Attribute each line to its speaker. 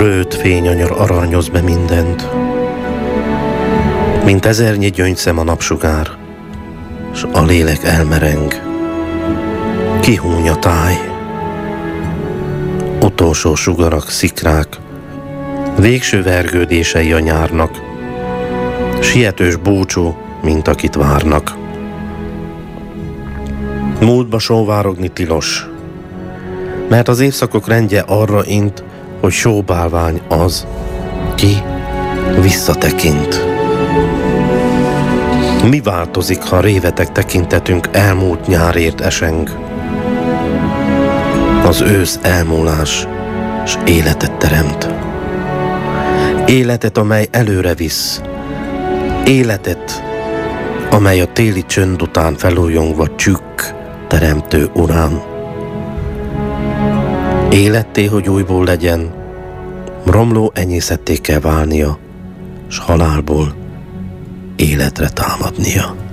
Speaker 1: Rőt fényanyar aranyoz be mindent, mint ezernyi gyöngyszem a napsugár, s a lélek elmereng. Kihúny a táj, utolsó sugarak, szikrák, végső vergődései a nyárnak, sietős búcsú, mint akit várnak. Múltba sóvárogni tilos, mert az évszakok rendje arra int, hogy sóbálvány az, ki visszatekint. Mi változik, ha révetek tekintetünk elmúlt nyárért eseng? Az ősz elmúlás, s életet teremt. Életet, amely előre visz. Életet, amely a téli csönd után felújongva csükk teremtő urán. Életté, hogy újból legyen, romló enyészetté kell válnia, s halálból életre támadnia.